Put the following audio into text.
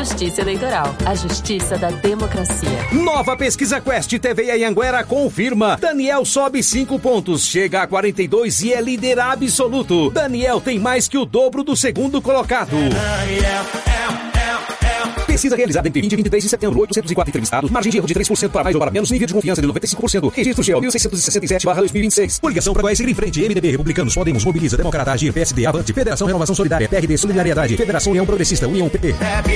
Justiça Eleitoral, a justiça da democracia. Nova pesquisa Quest TV Anhanguera confirma. Daniel sobe 5 pontos, chega a 42 e é líder absoluto. Daniel tem mais que o dobro do segundo colocado. Pesquisa realizada entre 20 e 23 de setembro, 804 entrevistados, margem de erro de 3% para mais ou para menos, nível de confiança de 95%, registro GEO 1667/2026. Coligação para seguir em frente, MDB, Republicanos, Podemos, Mobiliza, Democrata, Agir, PSD, Avante, Federação Renovação Solidária, PRD, Solidariedade, Federação União Progressista, União PP.